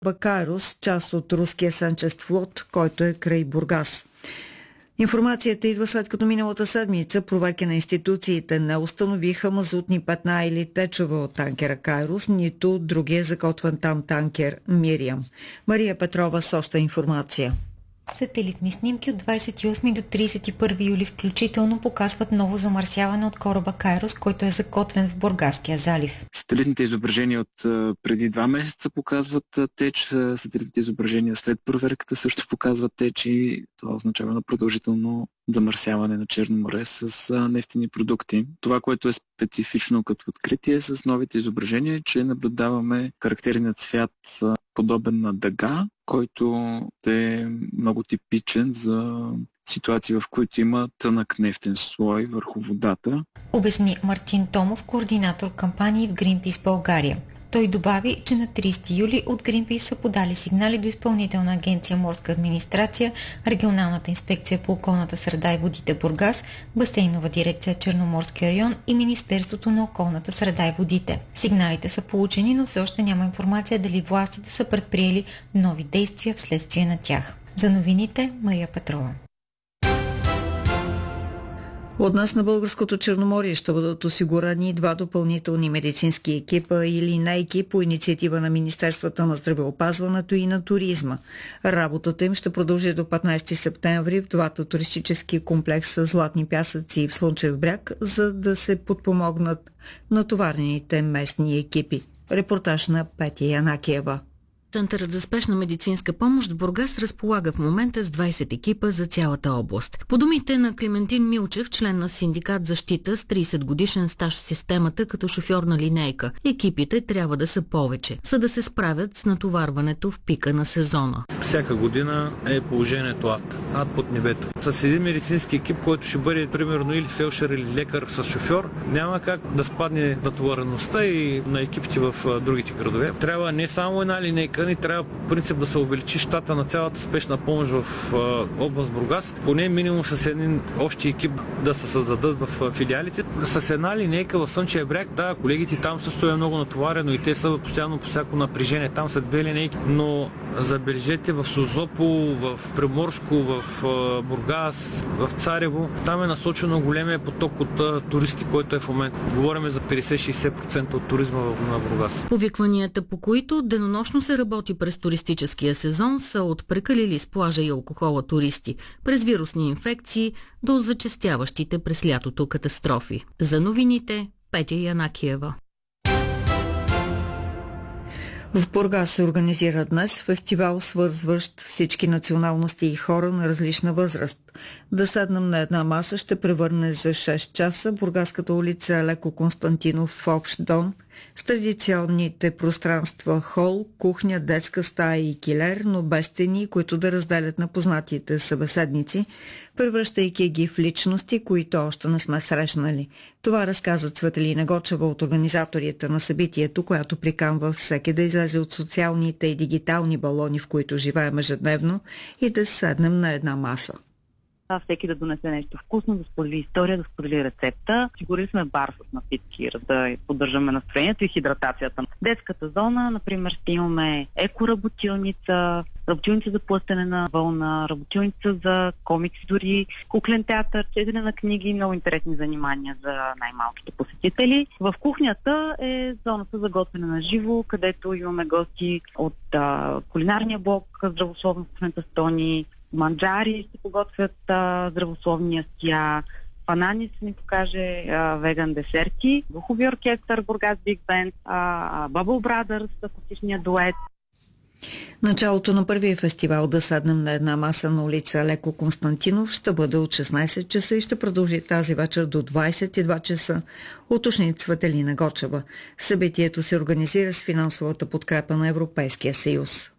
Бакайрос, част от руския санчест флот, който е край Бургас. Информацията идва след като миналата седмица проверки на институциите не установиха мазутни петна или течове от танкера Кайрос, нито другия закотван там танкер Мириам. Мария Петрова с още информация. Сателитни снимки от 28 до 31 юли включително показват ново замърсяване от кораба Кайрос, който е закотвен в Бургаския залив. Сателитните изображения от преди 2 месеца показват теч, сателитните изображения след проверката също показват теч и това означава на продължително замърсяване на Черно море с нефтени продукти. Това, което е специфично като откритие с новите изображения е, че наблюдаваме характерният цвят подобен на дъга, който е много типичен за ситуации, в които има тънък нефтен слой върху водата. Обясни Мартин Томов, координатор кампании в Greenpeace България. Той добави, че на 30 юли от Greenpeace са подали сигнали до Изпълнителна агенция Морска администрация, Регионалната инспекция по околната среда и водите Бургас, Басейнова дирекция Черноморски район и Министерството на околната среда и водите. Сигналите са получени, но все още няма информация дали властите са предприели нови действия вследствие на тях. За новините, Мария Петрова. От нас на Българското Черноморие ще бъдат осигурени 2 допълнителни медицински екипа и линейки по инициатива на Министерствата на здравеопазването и на туризма. Работата им ще продължи до 15 септември в 2 туристически комплекса Златни пясъци и в Слънчев бряг, за да се подпомогнат натоварените местни екипи. Репортаж на Петя Янакиева. Центърът за спешна медицинска помощ в Бургас разполага в момента с 20 екипа за цялата област. По думите на Климентин Милчев, член на синдикат Защита с 30 годишен стаж в системата като шофьор на линейка, екипите трябва да са повече, за да се справят с натоварването в пика на сезона. Всяка година е положението ад под небето. С един медицински екип, който ще бъде примерно или фелшер или лекар с шофьор, няма как да спадне натовареността и на екипите в другите градове. Трябва не само една линейка, ни трябва по принцип да се увеличи щата на цялата спешна помощ в област Бургас. Поне минимум с един общи екип да се създадат в филиалите. С една линейка в Слънчев бряг, да, колегите там също е много натоварено и те са постоянно по всяко напрежение. Там са 2 линейки, но забележете в Созопол, в Приморско, в Бургас, в Царево, там е насочено големия поток от туристи, който е в момента. Говорим за 50-60% от туризма на Бургас. Повикванията, по които денонощно се работи през туристическия сезон, са от прекалили с плажа и алкохола туристи, през вирусни инфекции до зачестяващите през лятото катастрофи. За новините, Петя Янакиева. В Бургас се организира днес фестивал, свързващ всички националности и хора на различна възраст. Да седнем на една маса ще превърне за 6 часа бургаската улица Леко Константинов в общ дом с традиционните пространства хол, кухня, детска стая и килер, но без стени, които да разделят на познатите събеседници, превръщайки ги в личности, които още не сме срещнали. Това разказа Цветелина Гочева от организаторите на събитието, която приканва всеки да излезе от социалните и дигитални балони, в които живеем ежедневно, и да седнем на една маса. Всеки да донесе нещо вкусно, да сподели история, да сподели рецепта. Сигурили сме бар с напитки, да поддържаме настроението и хидратацията. Детската зона, например, ще имаме екоработилница, работилница за плъстене на вълна, работилница за комикси, дори куклен театър, четене на книги, много интересни занимания за най-малките посетители. В кухнята е зоната за готвене на живо, където имаме гости от кулинарния блок, здравословно кухнята Стони, манджари ще подготвят здравословни ястия, Панани ще ни покаже веган десерти, духови оркестър Бургас Биг Бенд, Bubble Brothers, акустичния дует. Началото на първия фестивал "Да седнем на една маса" на улица Леко Константинов ще бъде от 16 часа и ще продължи тази вечер до 22 часа, уточни Цветелина Гочева. Събитието се организира с финансовата подкрепа на Европейския съюз.